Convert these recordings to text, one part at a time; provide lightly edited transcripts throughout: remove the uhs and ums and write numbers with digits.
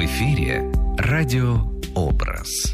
эфире радиообраз.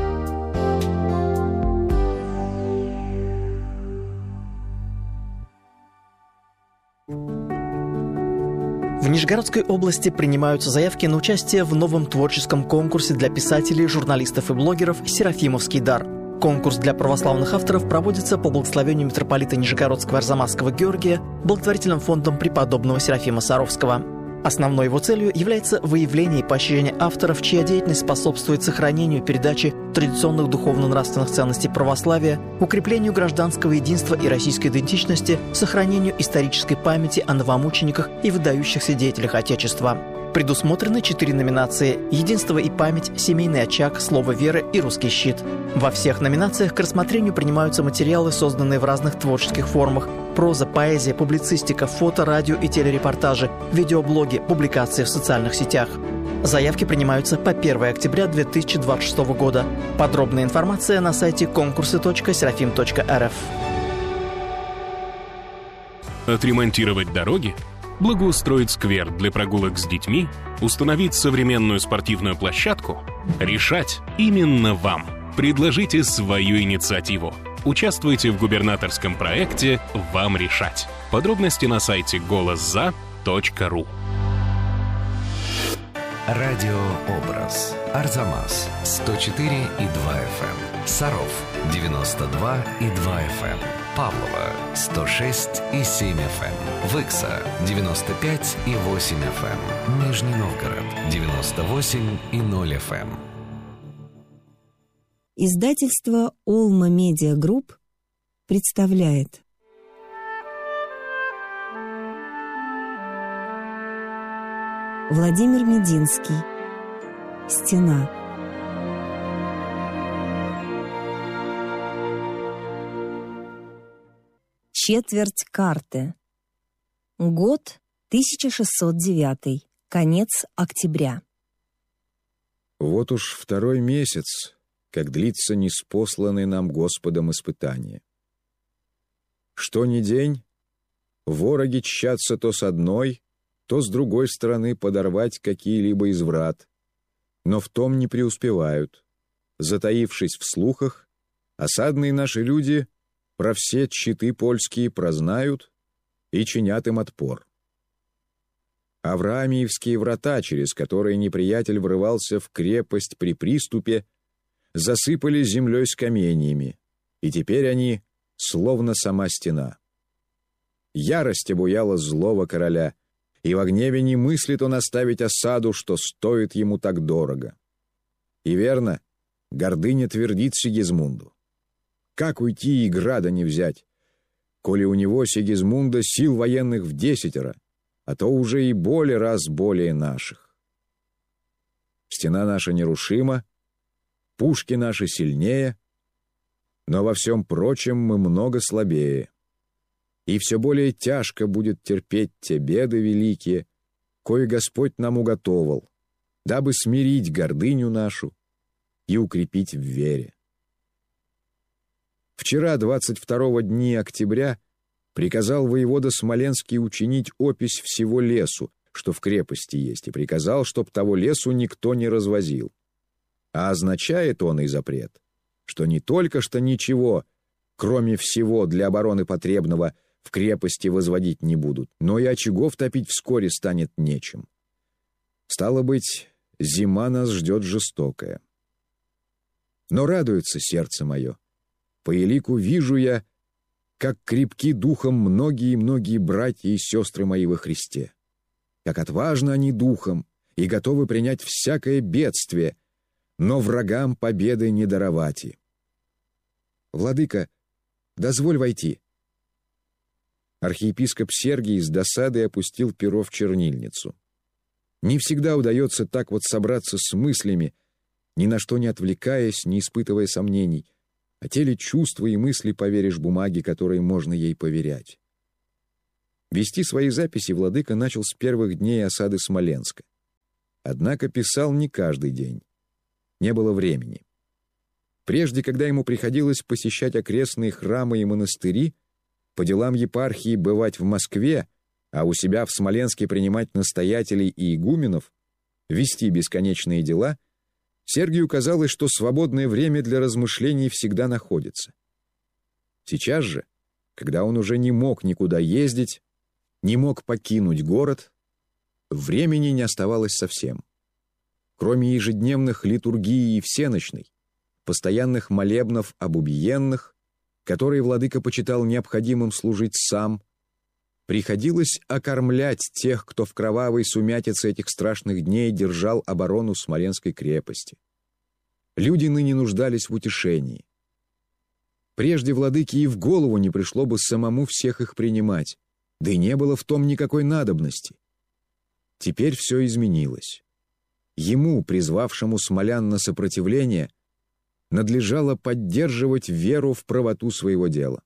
В Нижегородской области принимаются заявки на участие в новом творческом конкурсе для писателей, журналистов и блогеров «Серафимовский дар». Конкурс для православных авторов проводится по благословению митрополита Нижегородского Арзамасского Георгия благотворительным фондом преподобного Серафима Саровского. Основной его целью является выявление и поощрение авторов, чья деятельность способствует сохранению и передаче традиционных духовно-нравственных ценностей православия, укреплению гражданского единства и российской идентичности, сохранению исторической памяти о новомучениках и выдающихся деятелях Отечества. Предусмотрены 4 номинации: «Единство и память», «Семейный очаг», «Слово веры» и «Русский щит». Во всех номинациях к рассмотрению принимаются материалы, созданные в разных творческих формах: проза, поэзия, публицистика, фото, радио и телерепортажи, видеоблоги, публикации в социальных сетях. Заявки принимаются по 1 октября 2026 года. Подробная информация на сайте конкурсы.серафим.рф. Отремонтировать дороги? Благоустроить сквер для прогулок с детьми? Установить современную спортивную площадку? Решать именно вам. Предложите свою инициативу. Участвуйте в губернаторском проекте «Вам решать». Подробности на сайте голосза.ру. Радиообраз. Арзамас 104,2 FM. Саров 92,2 FM. Павлово 106,7 FM. Выкса 95,8 FM. Нижний Новгород 98,0 FM. Издательство «Олма Медиа Групп» представляет Владимир Мединский. «Стена». Четверть карты. Год 1609. Конец октября. Вот уж 2-й месяц, как длится ниспосланное нам Господом испытание. Что ни день, вороги тщатся то с одной, то с другой стороны подорвать какие-либо из врат, но в том не преуспевают. Затаившись в слухах, осадные наши люди про все щиты польские прознают и чинят им отпор. Авраамиевские врата, через которые неприятель врывался в крепость при приступе, засыпали землей с каменьями, и теперь они словно сама стена. Ярость обуяла злого короля, и в гневе не мыслит он оставить осаду, что стоит ему так дорого. И верно, гордыня твердит Сигизмунду: как уйти и града не взять, коли у него, Сигизмунда, сил военных в 10, а то уже и более наших. Стена наша нерушима, пушки наши сильнее, но во всем прочем мы много слабее. И все более тяжко будет терпеть те беды великие, кои Господь нам уготовал, дабы смирить гордыню нашу и укрепить в вере. Вчера, 22 дни октября, приказал воевода Смоленский учинить опись всего лесу, что в крепости есть, и приказал, чтоб того лесу никто не развозил. А означает он и запрет, что не только что ничего, кроме всего для обороны потребного, в крепости возводить не будут, но и очагов топить вскоре станет нечем. Стало быть, зима нас ждет жестокая. Но радуется сердце мое. По елику вижу я, как крепки духом многие братья и сестры мои во Христе, как отважны они духом и готовы принять всякое бедствие, но врагам победы не даровати. Владыка, дозволь войти. Архиепископ Сергий с досадой опустил перо в чернильницу. Не всегда удается так вот собраться с мыслями, ни на что не отвлекаясь, не испытывая сомнений. О теле чувства и мысли поверишь бумаге, которой можно ей поверять. Вести свои записи владыка начал с первых дней осады Смоленска. Однако писал не каждый день. Не было времени. Прежде, когда ему приходилось посещать окрестные храмы и монастыри, по делам епархии бывать в Москве, а у себя в Смоленске принимать настоятелей и игуменов, вести бесконечные дела, Сергию казалось, что свободное время для размышлений всегда находится. Сейчас же, когда он уже не мог никуда ездить, не мог покинуть город, времени не оставалось совсем. Кроме ежедневных литургий и всенощной, постоянных молебнов об убиенных, которые владыка почитал необходимым служить сам, приходилось окормлять тех, кто в кровавой сумятице этих страшных дней держал оборону Смоленской крепости. Люди ныне нуждались в утешении. Прежде владыке и в голову не пришло бы самому всех их принимать, да и не было в том никакой надобности. Теперь все изменилось. Ему, призвавшему смолян на сопротивление, надлежало поддерживать веру в правоту своего дела.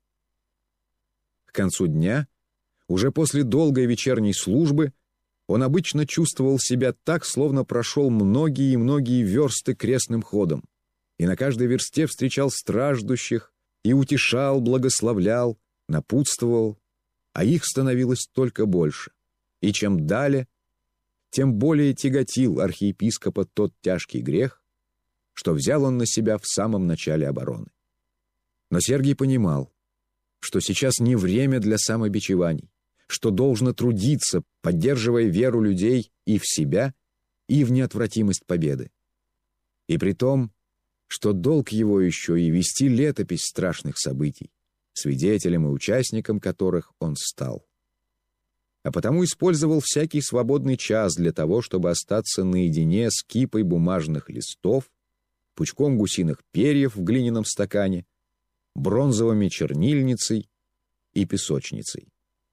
К концу дня, уже после долгой вечерней службы, он обычно чувствовал себя так, словно прошел многие и многие версты крестным ходом, и на каждой версте встречал страждущих, и утешал, благословлял, напутствовал, а их становилось только больше. И чем далее, тем более тяготил архиепископа тот тяжкий грех, что взял он на себя в самом начале обороны. Но Сергий понимал, что сейчас не время для самобичеваний, что должно трудиться, поддерживая веру людей и в себя, и в неотвратимость победы. И при том, что долг его еще и вести летопись страшных событий, свидетелем и участником которых он стал. А потому использовал всякий свободный час для того, чтобы остаться наедине с кипой бумажных листов, пучком гусиных перьев в глиняном стакане, бронзовыми чернильницей и песочницей.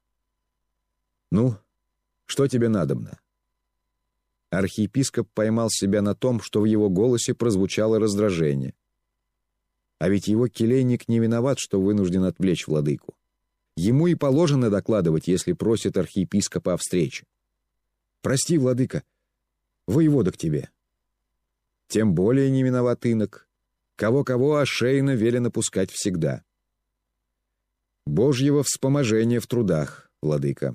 «Ну, что тебе надобно?» Архиепископ поймал себя на том, что в его голосе прозвучало раздражение. А ведь его келейник не виноват, что вынужден отвлечь владыку. Ему и положено докладывать, если просит архиепископа о встрече. «Прости, владыка, воевода к тебе». Тем более не виноват инок. Кого-кого, а Шейна велено пускать всегда. Божьего вспоможения в трудах, владыка.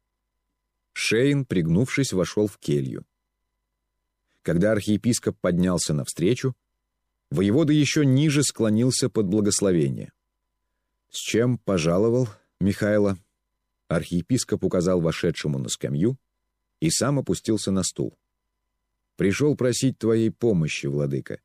Шейн, пригнувшись, вошел в келью. Когда архиепископ поднялся навстречу, воевода еще ниже склонился под благословение. «С чем пожаловал, Михайло?» Архиепископ указал вошедшему на скамью и сам опустился на стул. «Пришел просить твоей помощи, владыка.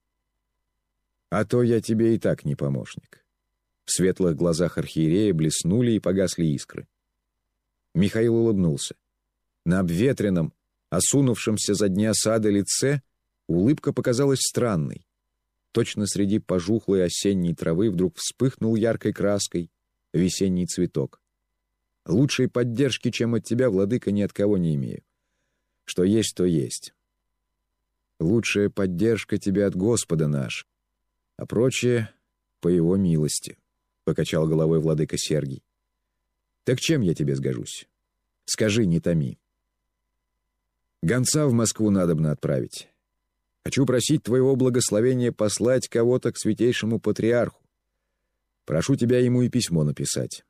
А то я тебе и так не помощник». В светлых глазах архиерея блеснули и погасли искры. Михаил улыбнулся. На обветренном, осунувшемся за дня сада лице улыбка показалась странной. Точно среди пожухлой осенней травы вдруг вспыхнул яркой краской весенний цветок. «Лучшей поддержки, чем от тебя, владыка, ни от кого не имею. Что есть, то есть. Лучшая поддержка тебе от Господа наш, а прочее по его милости», — покачал головой владыка Сергий. «Так чем я тебе сгожусь? Скажи, не томи». «Гонца в Москву надобно отправить. Хочу просить твоего благословения послать кого-то к святейшему патриарху. Прошу тебя ему и письмо написать».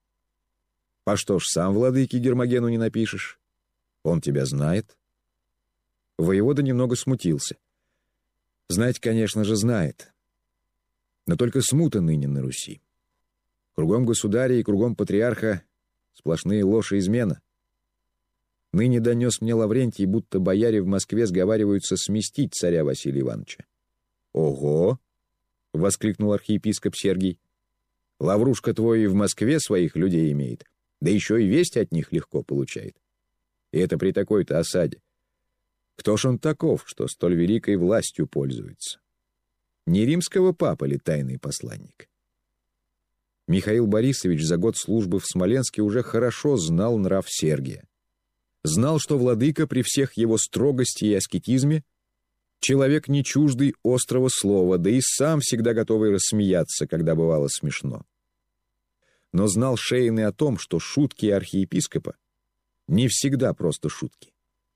«А что ж, сам владыке Гермогену не напишешь? Он тебя знает». Воевода немного смутился. Знать, конечно же, знает. Но только смута ныне на Руси. Кругом государя и кругом патриарха сплошные ложь и измена. Ныне донес мне Лаврентий, будто бояре в Москве сговариваются сместить царя Василия Ивановича. «Ого!» — воскликнул архиепископ Сергий. «Лаврушка твой и в Москве своих людей имеет, да еще и весть от них легко получает. И это при такой-то осаде. Кто ж он таков, что столь великой властью пользуется? Не римского папа ли тайный посланник?» Михаил Борисович за год службы в Смоленске уже хорошо знал нрав Сергия. Знал, что владыка при всех его строгости и аскетизме человек не чуждый острого слова, да и сам всегда готовый рассмеяться, когда бывало смешно. Но знал Шейн и о том, что шутки архиепископа не всегда просто шутки.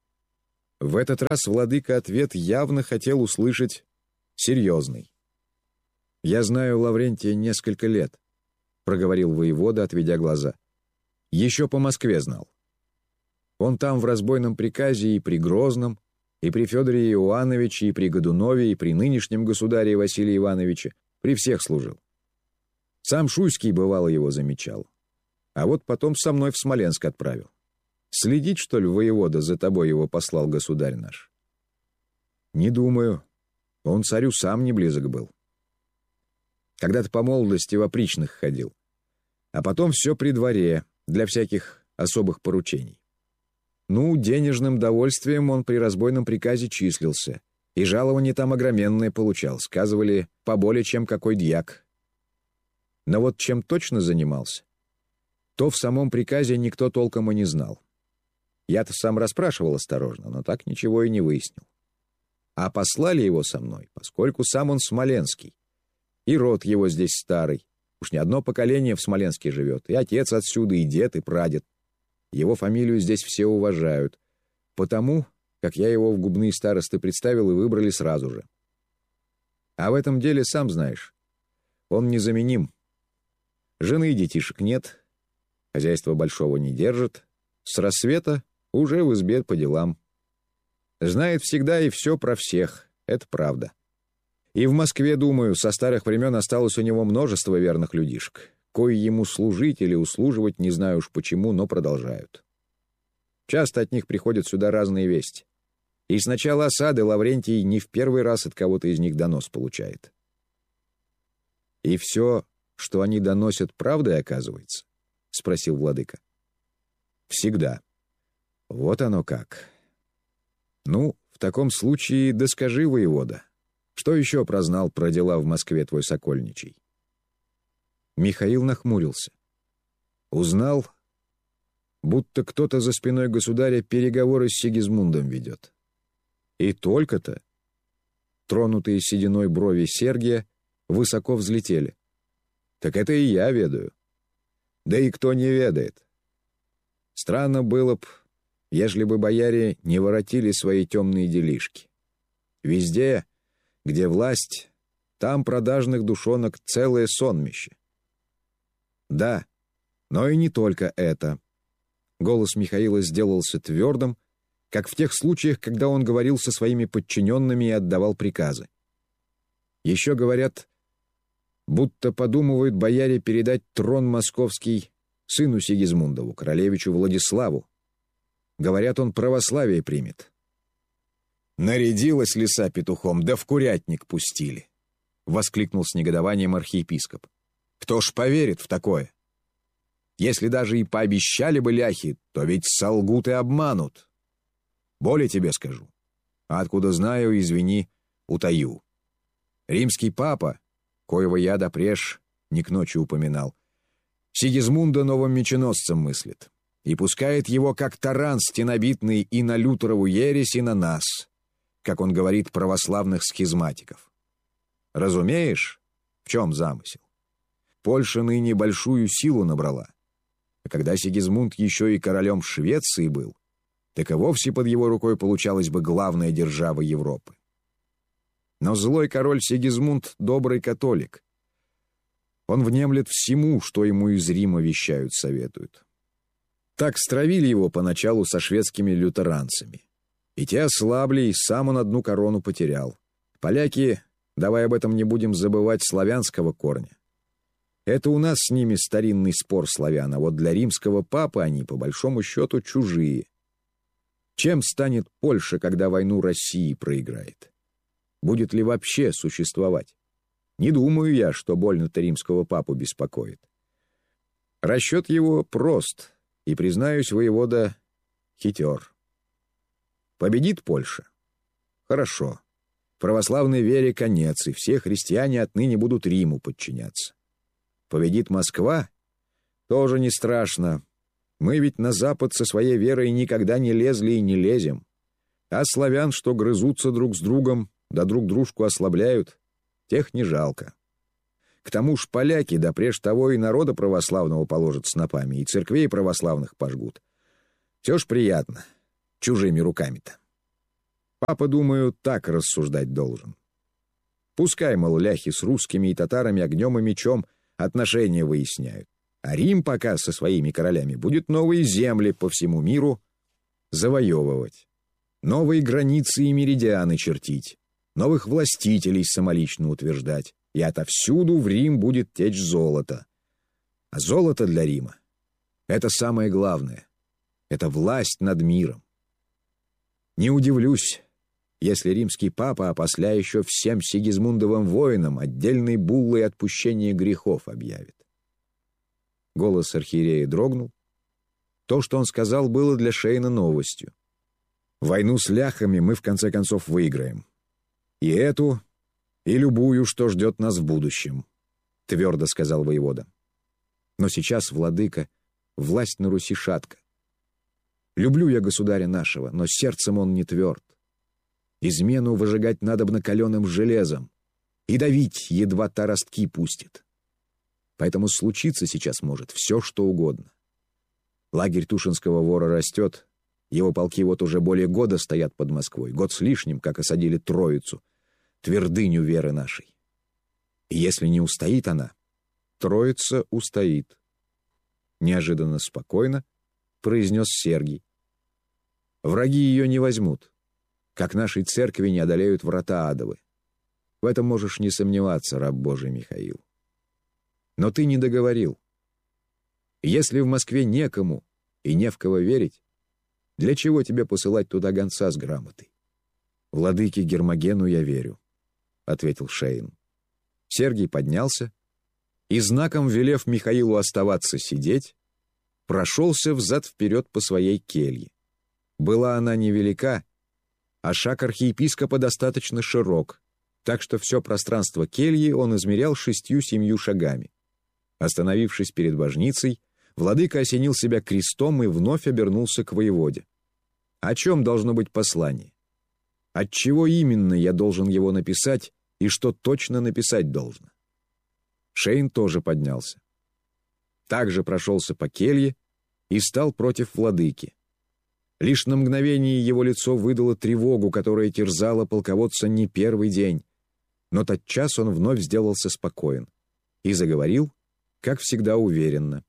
В этот раз владыка ответ явно хотел услышать серьезный. «Я знаю Лаврентия несколько лет», — проговорил воевода, отведя глаза. «Еще по Москве знал. Он там в разбойном приказе и при Грозном, И при Федоре Иоанновиче, и при Годунове, и при нынешнем государе Василии Ивановиче, при всех служил. Сам Шуйский, бывало, его замечал. А вот потом со мной в Смоленск отправил. Следить, что ли, воевода, за тобой его послал государь наш? Не думаю. Он царю сам не близок был. Когда-то по молодости в опричных ходил. А потом все при дворе, для всяких особых поручений. Ну, денежным довольствием он при разбойном приказе числился. И жалование там огроменное получал, сказывали, поболее, чем какой дьяк. Но вот чем точно занимался, то в самом приказе никто толком и не знал. Я-то сам расспрашивал осторожно, но так ничего и не выяснил. А послали его со мной, поскольку сам он смоленский. И род его здесь старый. Уж не одно поколение в Смоленске живет. И отец отсюда, и дед, и прадед. Его фамилию здесь все уважают. Потому, как я его в губные старосты представил, и выбрали сразу же. А в этом деле, сам знаешь, он незаменим. Жены и детишек нет, хозяйства большого не держит. С рассвета уже в избе по делам. Знает всегда и все про всех, это правда. И в Москве, думаю, со старых времен осталось у него множество верных людишек, кои ему служить или услуживать, не знаю уж почему, но продолжают. Часто от них приходят сюда разные вести. И с начала осады Лаврентий не в первый раз от кого-то из них донос получает. И все, что они доносят, правдой оказывается? — спросил владыка. Всегда. Вот оно как. Ну, в таком случае да скажи, воевода, что еще прознал про дела в Москве твой Сокольничий? Михаил нахмурился. Узнал, будто кто-то за спиной государя переговоры с Сигизмундом ведет. И только-то тронутые сединой брови Сергия высоко взлетели. Так это и я ведаю. Да и кто не ведает. Странно было б, ежели бы бояре не воротили свои темные делишки. Везде, где власть, там продажных душонок целое сонмище. Да, но и не только это. Голос Михаила сделался твердым, как в тех случаях, когда он говорил со своими подчиненными и отдавал приказы. Еще говорят, будто подумывают бояре передать трон московский сыну Сигизмундову, королевичу Владиславу. Говорят, он православие примет. «Нарядилась лиса петухом, да в курятник пустили!» — воскликнул с негодованием архиепископ. «Кто ж поверит в такое? Если даже и пообещали бы ляхи, то ведь солгут и обманут. Более тебе скажу. А откуда знаю, извини, утаю. Римский папа, коего я допреж не к ночи упоминал, Сигизмунда новым меченосцем мыслит и пускает его как таран стенобитный и на Лютерову ересь, и на нас, как он говорит, православных схизматиков. Разумеешь, в чем замысел? Польша ныне большую силу набрала, а когда Сигизмунд еще и королем Швеции был, так и вовсе под его рукой получалась бы главная держава Европы. Но злой король Сигизмунд — добрый католик. Он внемлет всему, что ему из Рима вещают, советуют. Так стравили его поначалу со шведскими лютеранцами. И те ослабли, и сам он одну корону потерял. Поляки, давай об этом не будем забывать, славянского корня. Это у нас с ними старинный спор славян, а вот для римского папы они, по большому счету, чужие. Чем станет Польша, когда войну России проиграет? Будет ли вообще существовать? Не думаю я, что больно-то римского папу беспокоит. Расчет его прост, и, признаюсь, воевода хитер. Победит Польша? Хорошо. Православной вере конец, и все христиане отныне будут Риму подчиняться. Победит Москва? Тоже не страшно. Мы ведь на Запад со своей верой никогда не лезли и не лезем. А славян, что грызутся друг с другом, да друг дружку ослабляют, тех не жалко. К тому ж поляки, да прежде того и народа православного положат снопами, и церквей православных пожгут. Все ж приятно, чужими руками-то. Папа, думаю, так рассуждать должен. Пускай, мол, ляхи с русскими и татарами огнем и мечом отношения выясняют. А Рим пока со своими королями будет новые земли по всему миру завоевывать. новые границы и меридианы чертить, новых властителей самолично утверждать, и отовсюду в Рим будет течь золото. А золото для Рима — это самое главное. Это власть над миром. Не удивлюсь, если римский папа опосля еще всем Сигизмундовым воинам отдельной буллой отпущения грехов объявит. Голос архиерея дрогнул. То, что он сказал, было для Шейна новостью. Войну с ляхами мы в конце концов выиграем. И эту, и любую, что ждет нас в будущем, твердо сказал воевода. Но сейчас, владыка, власть на Руси шатка. Люблю я государя нашего, но сердцем он не тверд. Измену выжигать надобно каленым железом и давить, едва та ростки пустит. Поэтому случиться сейчас может все, что угодно. Лагерь Тушинского вора растет, его полки вот уже более года стоят под Москвой, год с лишним, как осадили Троицу, твердыню веры нашей. И если не устоит она, Троица устоит. Неожиданно спокойно произнес Сергий. Враги ее не возьмут, как нашей церкви не одолеют врата адовы. В этом можешь не сомневаться, раб Божий Михаил. Но ты не договорил. Если в Москве некому и не в кого верить, для чего тебе посылать туда гонца с грамотой? Владыке Гермогену я верю, — ответил Шейн. Сергий поднялся и, знаком велев Михаилу оставаться сидеть, прошелся взад-вперед по своей келье. Была она невелика, а шаг архиепископа достаточно широк, так что все пространство кельи он измерял 6-7 шагами. Остановившись перед божницей, владыка осенил себя крестом и вновь обернулся к воеводе. О чем должно быть послание? Отчего именно я должен его написать и что точно написать должно? Шейн тоже поднялся. Также прошелся по келье и стал против владыки. Лишь на мгновение его лицо выдало тревогу, которая терзала полководца не первый день, но тотчас он вновь сделался спокоен и заговорил, как всегда, уверенно.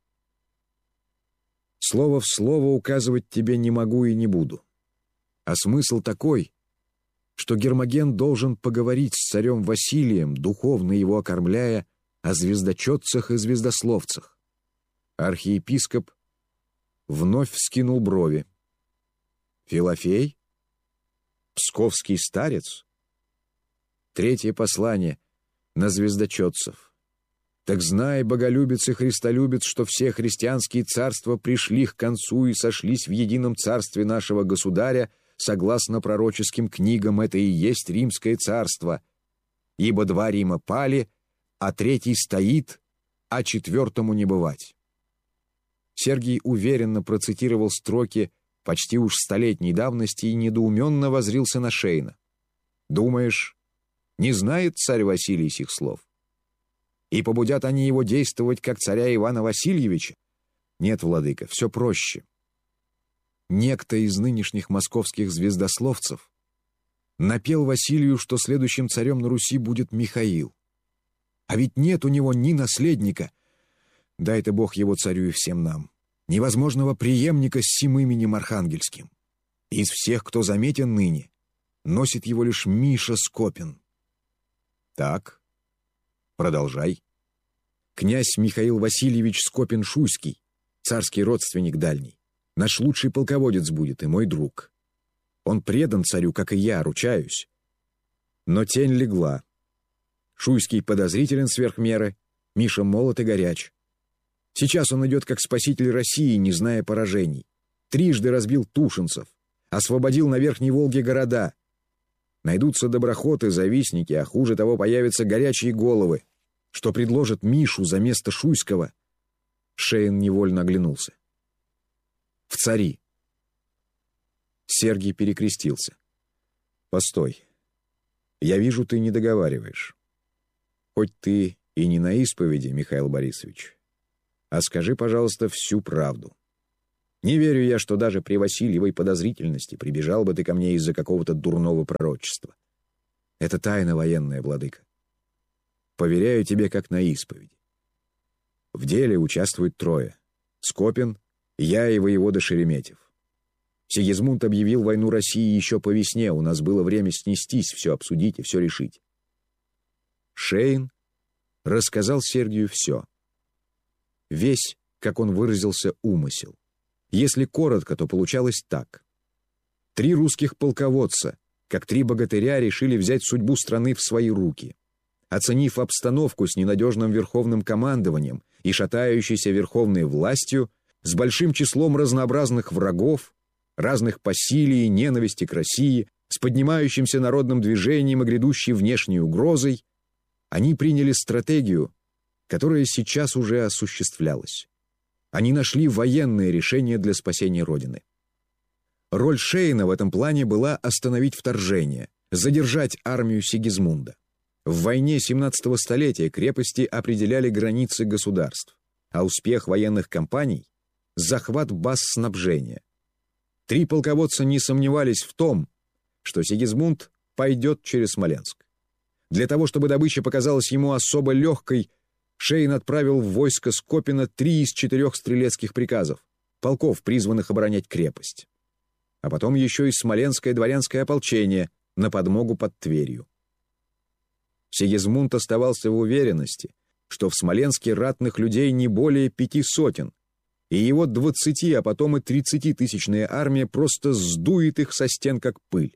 «Слово в слово указывать тебе не могу и не буду. А смысл такой, что Гермоген должен поговорить с царем Василием, духовно его окормляя, о звездочетцах и звездословцах». Архиепископ вновь вскинул брови. «Филофей? Псковский старец? Третье послание на звездочетцев. Так знай, боголюбец и христолюбец, что все христианские царства пришли к концу и сошлись в едином царстве нашего государя, согласно пророческим книгам, это и есть римское царство. Ибо 2 Рима пали, а 3 стоит, а 4 не бывать». Сергий уверенно процитировал строки почти уж 100-летней давности и недоуменно воззрился на Шейна. «Думаешь, не знает царь Василий сих слов? И побудят они его действовать, как царя Ивана Васильевича? Нет, владыка, все проще. Некто из нынешних московских звездословцев напел Василию, что следующим царем на Руси будет Михаил. А ведь нет у него ни наследника, дай-то Бог его царю и всем нам, невозможного преемника с сим именем архангельским. Из всех, кто заметен ныне, носит его лишь Миша Скопин. Так, продолжай. Князь Михаил Васильевич Скопин-Шуйский, царский родственник дальний, наш лучший полководец будет и мой друг. Он предан царю, как и я, ручаюсь. Но тень легла. Шуйский подозрителен сверх меры, Миша молод и горяч. Сейчас он идет как спаситель России, не зная поражений. 3 разбил тушинцев, освободил на Верхней Волге города. Найдутся доброхоты, завистники, а хуже того появятся горячие головы, что предложат Мишу за место Шуйского. Шейн невольно оглянулся. В цари. Сергий перекрестился. Постой. Я вижу, ты не договариваешь. Хоть ты и не на исповеди, Михаил Борисович, а скажи, пожалуйста, всю правду. Не верю я, что даже при Васильевой подозрительности прибежал бы ты ко мне из-за какого-то дурного пророчества. Это тайна военная, владыка. Поверяю тебе, как на исповеди. В деле участвует 3: Скопин, я и воевода Шереметьев. Сигизмунд объявил войну России еще по весне, у нас было время снестись, все обсудить и все решить. Шейн рассказал Сергию все. Весь, как он выразился, умысел. Если коротко, то получалось так. 3 русских полководца, как 3 богатыря, решили взять судьбу страны в свои руки. Оценив обстановку с ненадежным верховным командованием и шатающейся верховной властью, с большим числом разнообразных врагов, разных по силе и ненависти к России, с поднимающимся народным движением и грядущей внешней угрозой, они приняли стратегию, которая сейчас уже осуществлялась. Они нашли военное решение для спасения Родины. Роль Шейна в этом плане была остановить вторжение, задержать армию Сигизмунда. В войне 17-го столетия крепости определяли границы государств, а успех военных кампаний — захват баз снабжения. 3 полководца не сомневались в том, что Сигизмунд пойдет через Смоленск. Для того, чтобы добыча показалась ему особо легкой, Шейн отправил в войско Скопина 3 из 4 стрелецких приказов, полков, призванных оборонять крепость. А потом еще и Смоленское дворянское ополчение на подмогу под Тверью. Сигизмунд оставался в уверенности, что в Смоленске ратных людей не более 500, и его 20, а потом и 30-тысячная армия просто сдует их со стен, как пыль.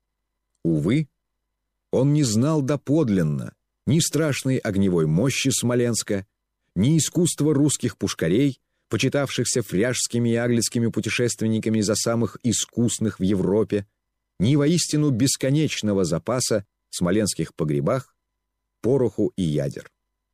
Увы, он не знал доподлинно ни страшной огневой мощи Смоленска, ни искусства русских пушкарей, почитавшихся фряжскими и аглицкими путешественниками за самых искусных в Европе, ни воистину бесконечного запаса в смоленских погребах, пороху и ядер.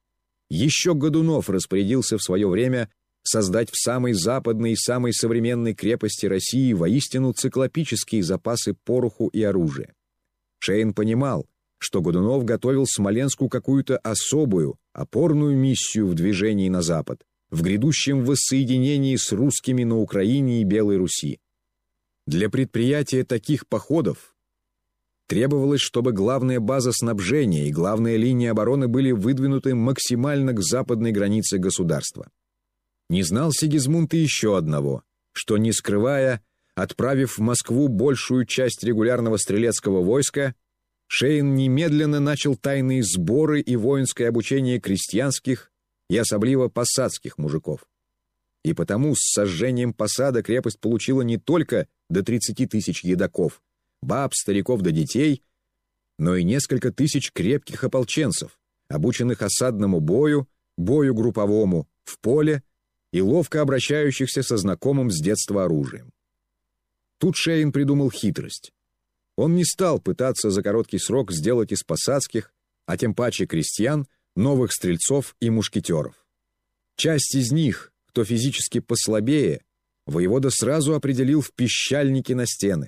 Еще Годунов распорядился в свое время создать в самой западной и самой современной крепости России воистину циклопические запасы пороху и оружия. Шейн понимал, что Годунов готовил Смоленску какую-то особую, опорную миссию в движении на запад, в грядущем воссоединении с русскими на Украине и Белой Руси. Для предприятия таких походов требовалось, чтобы главная база снабжения и главная линия обороны были выдвинуты максимально к западной границе государства. Не знал Сигизмунд и еще одного, что, не скрывая, отправив в Москву большую часть регулярного стрелецкого войска, Шейн немедленно начал тайные сборы и воинское обучение крестьянских и особливо посадских мужиков. И потому с сожжением посада крепость получила не только до 30 тысяч едоков, баб, стариков да детей, но и несколько тысяч крепких ополченцев, обученных осадному бою, бою групповому, в поле и ловко обращающихся со знакомым с детства оружием. Тут Шейн придумал хитрость. Он не стал пытаться за короткий срок сделать из посадских, а тем паче крестьян, новых стрельцов и мушкетеров. Часть из них, кто физически послабее, воевода сразу определил в пищальники на стены.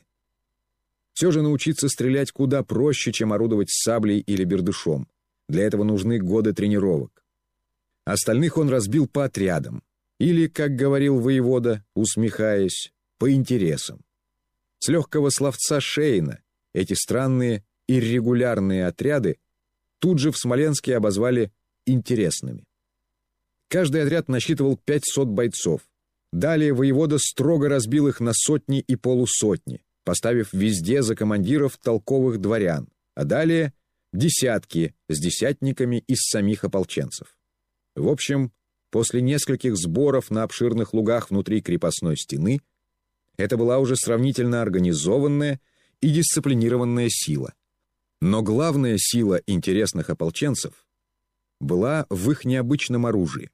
Все же научиться стрелять куда проще, чем орудовать саблей или бердышом. Для этого нужны годы тренировок. Остальных он разбил по отрядам, или, как говорил воевода, усмехаясь, по интересам. С легкого словца Шейна эти странные иррегулярные отряды тут же в Смоленске обозвали интересными. Каждый отряд насчитывал 500 бойцов. Далее воевода строго разбил их на сотни и полусотни, поставив везде за командиров толковых дворян, а далее десятки с десятниками из самих ополченцев. В общем, после нескольких сборов на обширных лугах внутри крепостной стены это была уже сравнительно организованная и дисциплинированная сила. Но главная сила интересных ополченцев была в их необычном оружии.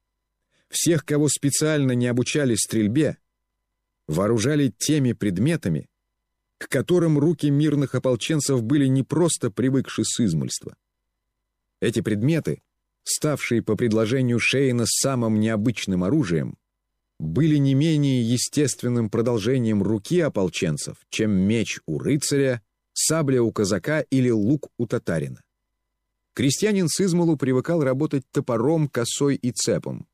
Всех, кого специально не обучали стрельбе, вооружали теми предметами, к которым руки мирных ополченцев были не просто привыкши с измольства. Эти предметы, ставшие по предложению Шейна самым необычным оружием, были не менее естественным продолжением руки ополченцев, чем меч у рыцаря, сабля у казака или лук у татарина. Крестьянин с измалу привыкал работать топором, косой и цепом.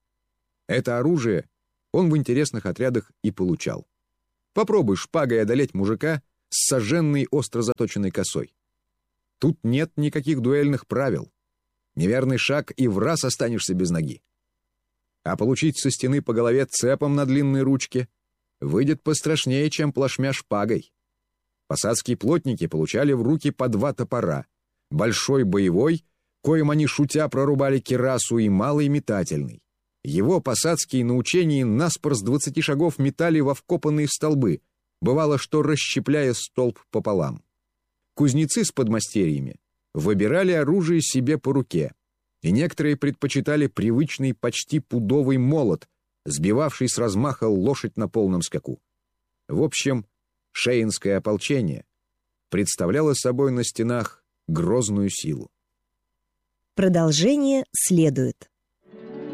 Это оружие он в интересных отрядах и получал. Попробуй шпагой одолеть мужика с сожженной остро заточенной косой. Тут нет никаких дуэльных правил. Неверный шаг и враз останешься без ноги. А получить со стены по голове цепом на длинной ручке выйдет пострашнее, чем плашмя шпагой. Посадские плотники получали в руки по 2 топора: большой боевой, коим они шутя прорубали кирасу, и малый метательный. Его посадские на учении наспор с 20 шагов метали во вкопанные столбы, бывало, что расщепляя столб пополам. Кузнецы с подмастерьями выбирали оружие себе по руке, и некоторые предпочитали привычный почти пудовый молот, сбивавший с размаха лошадь на полном скаку. В общем, шейнское ополчение представляло собой на стенах грозную силу. Продолжение следует.